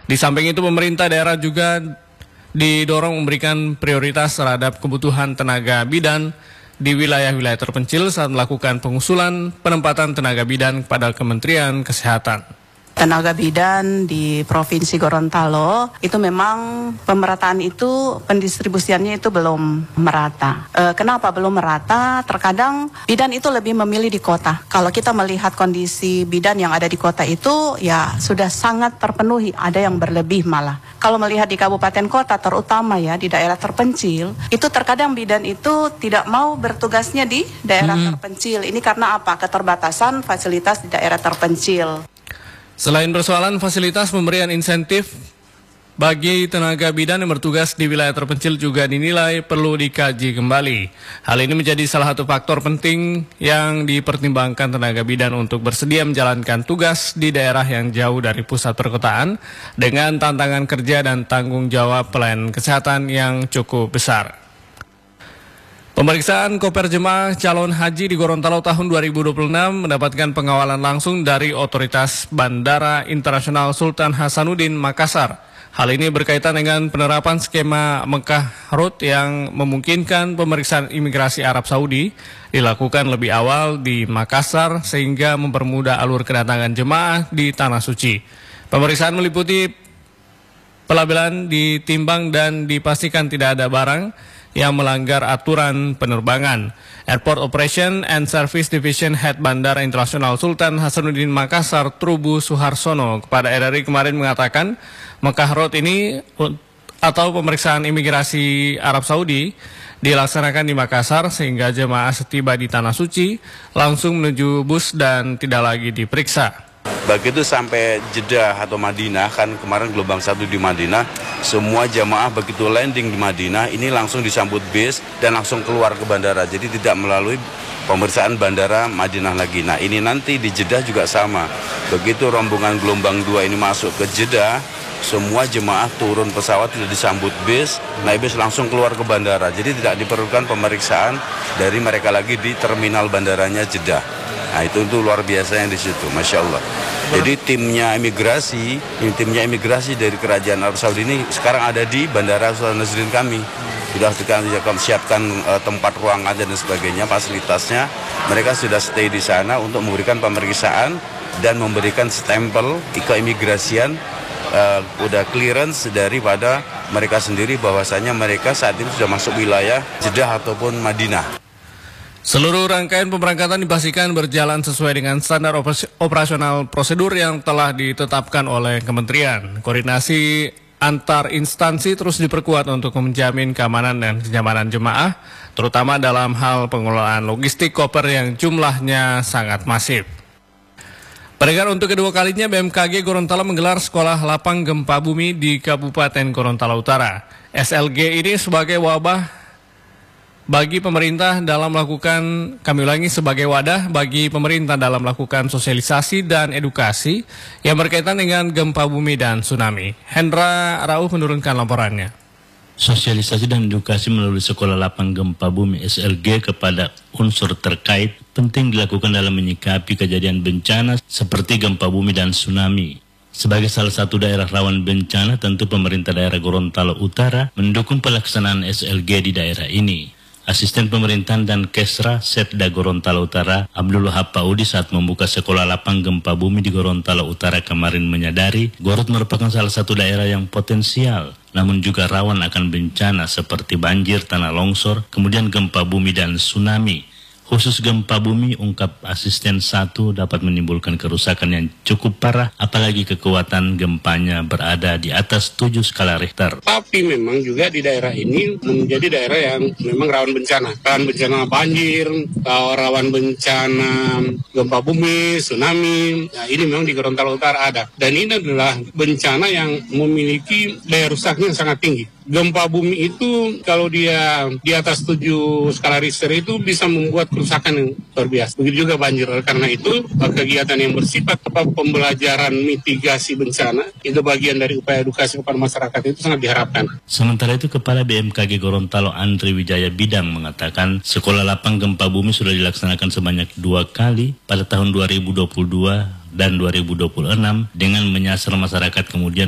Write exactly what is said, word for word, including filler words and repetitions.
Di samping itu pemerintah daerah juga didorong memberikan prioritas terhadap kebutuhan tenaga bidan di wilayah-wilayah terpencil saat melakukan pengusulan penempatan tenaga bidan kepada Kementerian Kesehatan. Tenaga bidan di Provinsi Gorontalo itu memang pemerataan itu, pendistribusiannya itu belum merata. E, kenapa belum merata? Terkadang bidan itu lebih memilih di kota. Kalau kita melihat kondisi bidan yang ada di kota itu ya sudah sangat terpenuhi, ada yang berlebih malah. Kalau melihat di kabupaten kota terutama ya di daerah terpencil, itu terkadang bidan itu tidak mau bertugasnya di daerah hmm. terpencil. Ini karena apa? Keterbatasan fasilitas di daerah terpencil. Selain persoalan fasilitas, pemberian insentif bagi tenaga bidan yang bertugas di wilayah terpencil juga dinilai perlu dikaji kembali. Hal ini menjadi salah satu faktor penting yang dipertimbangkan tenaga bidan untuk bersedia menjalankan tugas di daerah yang jauh dari pusat perkotaan dengan tantangan kerja dan tanggung jawab pelayanan kesehatan yang cukup besar. Pemeriksaan koper jemaah calon haji di Gorontalo tahun dua ribu dua puluh enam mendapatkan pengawalan langsung dari Otoritas Bandara Internasional Sultan Hasanuddin Makassar. Hal ini berkaitan dengan penerapan skema Mekah Road yang memungkinkan pemeriksaan imigrasi Arab Saudi dilakukan lebih awal di Makassar sehingga mempermudah alur kedatangan jemaah di Tanah Suci. Pemeriksaan meliputi pelabelan, ditimbang dan dipastikan tidak ada barang yang melanggar aturan penerbangan. Airport Operation and Service Division Head Bandara Internasional Sultan Hasanuddin Makassar, Trubu Suharsono, kepada R R I kemarin mengatakan Mekah Road ini atau pemeriksaan imigrasi Arab Saudi dilaksanakan di Makassar sehingga jemaah setiba di Tanah Suci langsung menuju bus dan tidak lagi diperiksa. Begitu sampai Jeddah atau Madinah, kan kemarin gelombang satu di Madinah, semua jamaah begitu landing di Madinah, ini langsung disambut bis dan langsung keluar ke bandara. Jadi tidak melalui pemeriksaan bandara Madinah lagi. Nah ini nanti di Jeddah juga sama. Begitu rombongan gelombang dua ini masuk ke Jeddah, semua jemaah turun pesawat sudah disambut bis, naik bis langsung keluar ke bandara. Jadi tidak diperlukan pemeriksaan dari mereka lagi di terminal bandaranya Jeddah. Nah itu itu luar biasa yang di situ, masya Allah. Jadi timnya imigrasi, timnya imigrasi dari Kerajaan Arab Saudi ini sekarang ada di Bandara Sultan Hasanuddin kami. Sudah kita siapkan uh, tempat ruangan dan sebagainya, fasilitasnya. Mereka sudah stay di sana untuk memberikan pemeriksaan dan memberikan stempel keimigrasian, uh, udah clearance daripada mereka sendiri bahwasanya mereka saat ini sudah masuk wilayah Jeddah ataupun Madinah. Seluruh rangkaian pemberangkatan dipastikan berjalan sesuai dengan standar operasional prosedur yang telah ditetapkan oleh Kementerian. Koordinasi antar instansi terus diperkuat untuk menjamin keamanan dan kenyamanan jemaah, terutama dalam hal pengelolaan logistik koper yang jumlahnya sangat masif. Pendengar, untuk kedua kalinya B M K G Gorontalo menggelar sekolah lapang gempa bumi di Kabupaten Gorontalo Utara. S L G ini sebagai wabah bagi pemerintah dalam melakukan, kami ulangi, sebagai wadah bagi pemerintah dalam melakukan sosialisasi dan edukasi yang berkaitan dengan gempa bumi dan tsunami. Hendra Rauf menurunkan laporannya. Sosialisasi dan edukasi melalui sekolah lapang gempa bumi S L G kepada unsur terkait penting dilakukan dalam menyikapi kejadian bencana seperti gempa bumi dan tsunami. Sebagai salah satu daerah rawan bencana, tentu pemerintah daerah Gorontalo Utara mendukung pelaksanaan S L G di daerah ini. Asisten Pemerintahan dan Kesra Setda Gorontalo Utara, Abdul Wahab Paudi, saat membuka sekolah lapang gempa bumi di Gorontalo Utara kemarin menyadari Gorot merupakan salah satu daerah yang potensial, namun juga rawan akan bencana seperti banjir, tanah longsor, kemudian gempa bumi dan tsunami. Khusus gempa bumi, ungkap asisten satu, dapat menimbulkan kerusakan yang cukup parah, apalagi kekuatan gempanya berada di atas tujuh skala Richter. Tapi memang juga di daerah ini menjadi daerah yang memang rawan bencana. Rawan bencana banjir, rawan bencana gempa bumi, tsunami. Nah, ini memang di Gorontalo Utara ada. Dan ini adalah bencana yang memiliki daya rusaknya sangat tinggi. Gempa bumi itu kalau dia di atas tujuh skala Richter itu bisa membuat kerusakan yang luar biasa. Begitu juga banjir. Karena itu kegiatan yang bersifat apa, pembelajaran mitigasi bencana itu bagian dari upaya edukasi kepada masyarakat itu sangat diharapkan. Sementara itu Kepala B M K G Gorontalo Andri Wijaya Bidang mengatakan sekolah lapang gempa bumi sudah dilaksanakan sebanyak dua kali pada tahun dua ribu dua puluh dua dan dua ribu dua puluh enam dengan menyasar masyarakat kemudian